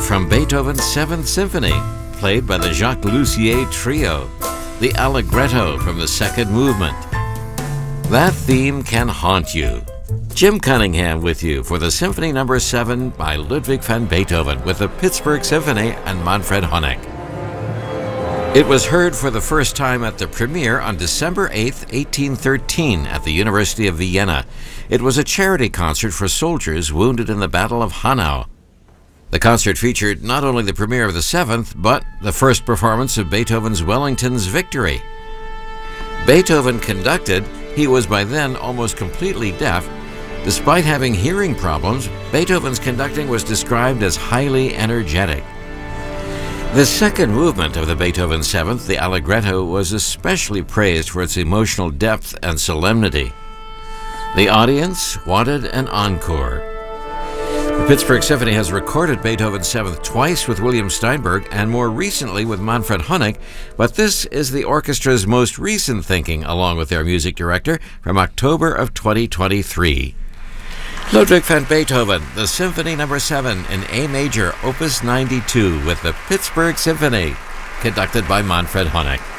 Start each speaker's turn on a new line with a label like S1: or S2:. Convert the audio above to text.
S1: from Beethoven's Seventh Symphony, played by the Jacques Lussier Trio, the Allegretto from the second movement. That theme can haunt you. Jim Cunningham with you for the Symphony No. 7 by Ludwig van Beethoven with the Pittsburgh Symphony and Manfred Honeck. It was heard for the first time at the premiere on December 8, 1813 at the University of Vienna. It was a charity concert for soldiers wounded in the Battle of Hanau. The concert featured not only the premiere of the Seventh, but the first performance of Beethoven's Wellington's Victory. Beethoven conducted. He was by then almost completely deaf. Despite having hearing problems, Beethoven's conducting was described as highly energetic. The second movement of the Beethoven Seventh, the Allegretto, was especially praised for its emotional depth and solemnity. The audience wanted an encore. The Pittsburgh Symphony has recorded Beethoven's Seventh twice with William Steinberg and more recently with Manfred Honeck, but this is the orchestra's most recent thinking along with their music director from October of 2023. Ludwig van Beethoven, the Symphony No. 7 in A major, Opus 92 with the Pittsburgh Symphony, conducted by Manfred Honeck.